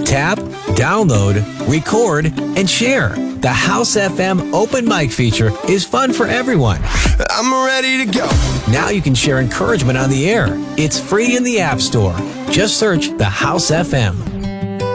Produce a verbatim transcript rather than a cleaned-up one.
Tap, download, record, and share. The House F M open mic feature is fun for everyone. I'm ready to go. Now you can share encouragement on the air. It's free in the App Store. Just search the House F M.